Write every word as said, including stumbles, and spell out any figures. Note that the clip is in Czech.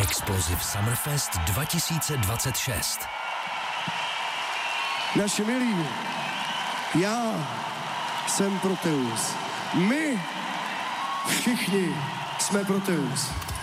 Explosive Summerfest dva tisíce dvacet šest. Naši milí, já jsem Proteus. My všichni jsme Proteus.